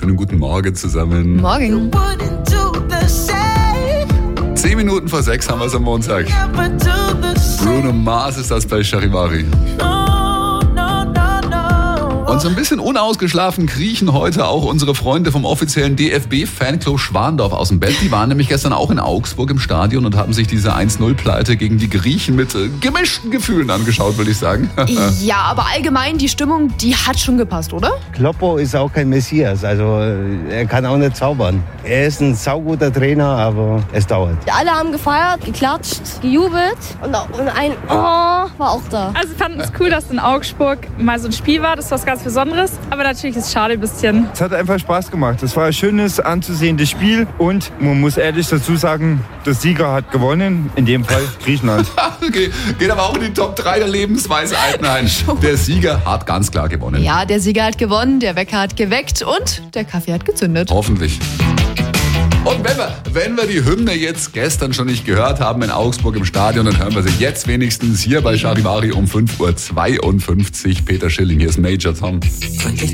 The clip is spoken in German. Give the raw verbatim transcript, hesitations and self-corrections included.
Schönen guten Morgen zusammen. Morgen. Zehn Minuten vor sechs haben wir es am Montag. Bruno Mars ist das bei Charivari. Und so ein bisschen unausgeschlafen kriechen heute auch unsere Freunde vom offiziellen D F B-Fanclub Schwandorf aus dem Bett. Die waren nämlich gestern auch in Augsburg im Stadion und haben sich diese eins null Pleite gegen die Griechen mit äh, gemischten Gefühlen angeschaut, würde ich sagen. Ja, aber allgemein die Stimmung, die hat schon gepasst, oder? Kloppo ist auch kein Messias, also er kann auch nicht zaubern. Er ist ein sauguter Trainer, aber es dauert. Alle haben gefeiert, geklatscht, gejubelt und, und ein Oh war auch da. Also wir fanden es cool, dass in Augsburg mal so ein Spiel war. Das war was ganz Besonderes. Aber natürlich ist es schade ein bisschen. Es hat einfach Spaß gemacht. Es war ein schönes, anzusehendes Spiel. Und man muss ehrlich dazu sagen, der Sieger hat gewonnen. In dem Fall Griechenland. Okay. Geht aber auch in die Top drei der Lebensweise Altenheim. Der Sieger hat ganz klar gewonnen. Ja, der Sieger hat gewonnen, der Wecker hat geweckt und der Kaffee hat gezündet. Hoffentlich. Und wenn wir, wenn wir die Hymne jetzt gestern schon nicht gehört haben in Augsburg im Stadion, dann hören wir sie jetzt wenigstens hier bei Charivari um fünf Uhr zweiundfünfzig. Peter Schilling, hier ist Major Tom. Freundlich